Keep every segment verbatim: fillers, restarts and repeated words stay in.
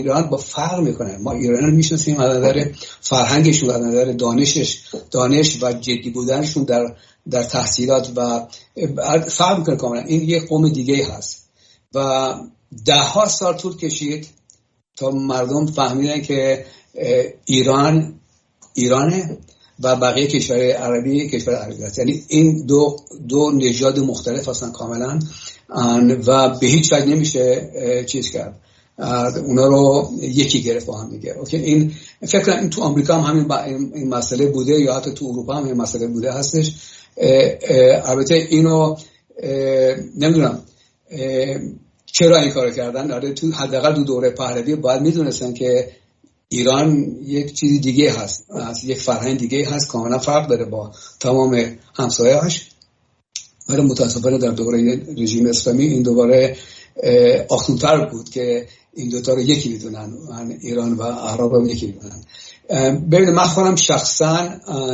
ایران با فرق میکنه. ما ایران رو میشناسیم از نظر فرهنگشون، از نظر دانشش دانش و جدی بودنشون در در تحصیلات و فرق میکنه کاملا. این یک قوم دیگه هست و ده ها سال طول کشید تا مردم فهمیدن که ایران ایرانه و بقیه کشور عربی کشور عربی هست. یعنی این دو دو نژاد مختلف هستن کاملا و به هیچ وجه نمیشه چیز کرد، اونا رو یکی گرفت با هم دیگه. اوکی، این فکر کنم این تو آمریکا هم همین این مسئله بوده یا حتی تو اروپا هم این مسئله بوده هستش. البته اینو نمیدونم چرا این کارو کردن. آره تو حداقل دو دوره پهلوی باید میدونستن که ایران یک چیز دیگه هست، یک فرهنگ دیگه هست، کاملا فرق داره با تمام همسایه‌اش. ولی متاسفانه در دوره رژیم اسلامی این دوباره آخونتر بود که این دوتا رو یکی میدونن، ایران و عرب رو یکی میدونن. ببینید من خودم شخصا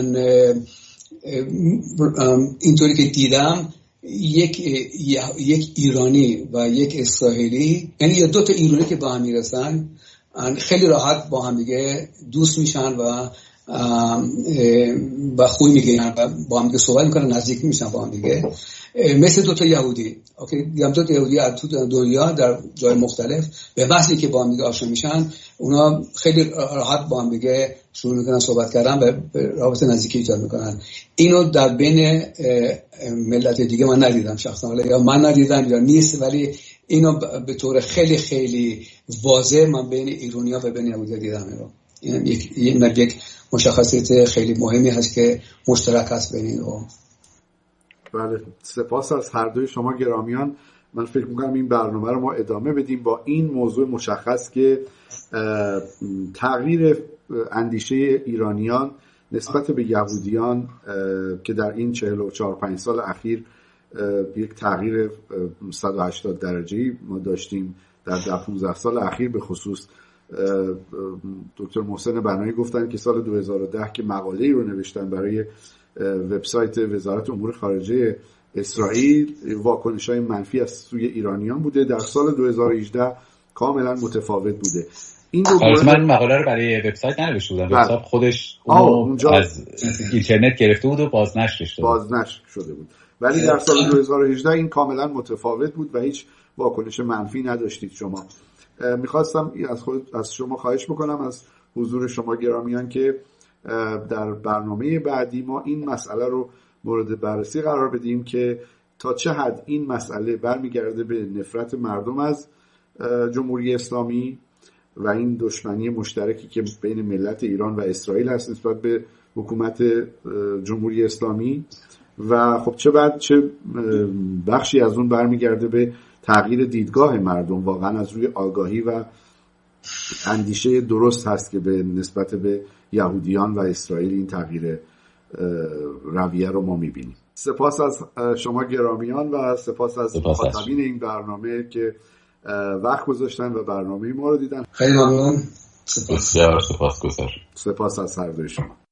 اینطوری که دیدم یک یک ایرانی و یک اسرائیلی، یعنی یا دو تا ایرانی که با هم میرسن خیلی راحت با هم دیگه دوست میشن و با خوی میگن و با هم دیگه صحبت میکنن، نزدیک میشن با هم دیگه، مثل دو تا یهودی. اوکی، دیدم دو تا یهودی از تو دنیا در جای مختلف به واسطه که با هم دیگه آشنا میشن، اونا خیلی راحت با هم دیگه شروع میکنن صحبت کردن و رابطه نزدیکی ایجاد میکنن. اینو در بین ملت دیگه من ندیدم شخصا، یا من ندیدم یا نیست، ولی اینو به طور خیلی خیلی واضح من بین ایرانی‌ها و بین یهودی‌ها دیدم. اینو این یک یک, یک مشخصیت خیلی مهمی هست که مشترک هست بین اینها. بله، سپاس از هر دوی شما گرامیان. من فکر میکنم این برنامه رو ما ادامه بدیم با این موضوع مشخص که تغییر اندیشه ایرانیان نسبت به یهودیان که در این چهل و چهار پنج سال اخیر یک تغییر صد و هشتاد درجه‌ای ما داشتیم. در ده پانزده سال اخیر به خصوص دکتر محسن بنایی گفتن که سال دو هزار و ده که مقاله‌ای رو نوشتن برای وبسایت وزارت امور خارجه اسرائیل، واکنش‌های منفی از سوی ایرانیان بوده. در سال دو هزار و هجده کاملا متفاوت بوده. این دو مورد... من مقاله رو برای وبسایت ننوشته بودم، وبسایت خودش اونجا از اینترنت گرفته بود و بازنشرش شده بازنشر شده بود. ولی در سال دو هزار و هجده این کاملا متفاوت بود و هیچ واکنش منفی نداشتید شما. میخواستم از خود از شما خواهش بکنم، از حضور شما گرامیان، که در برنامه بعدی ما این مسئله رو مورد بررسی قرار بدیم که تا چه حد این مسئله برمیگرده به نفرت مردم از جمهوری اسلامی و این دشمنی مشترکی که بین ملت ایران و اسرائیل هست نسبت به حکومت جمهوری اسلامی، و خب چه بعد چه بخشی از اون برمیگرده به تغییر دیدگاه مردم واقعا از روی آگاهی و اندیشه درست هست که به نسبت به یهودیان و اسرائیل این تغییر رویه رو ما میبینیم. سپاس از شما گرامیان و سپاس از مخاطبین این برنامه که وقت گذاشتن و برنامه ما رو دیدن. خیلی ممنون. بسیار سپاسگزارم. سپاس از هر دوی شما.